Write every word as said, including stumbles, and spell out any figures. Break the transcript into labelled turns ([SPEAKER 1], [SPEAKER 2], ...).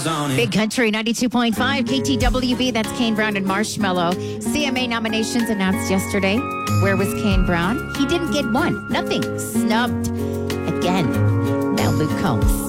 [SPEAKER 1] on it.
[SPEAKER 2] Big Country ninety-two point five, K T W B. That's Kane Brown and Marshmello. C M A nominations announced yesterday. Where was Kane Brown? He didn't get one. Nothing. Snubbed. Again. Now Luke Combs.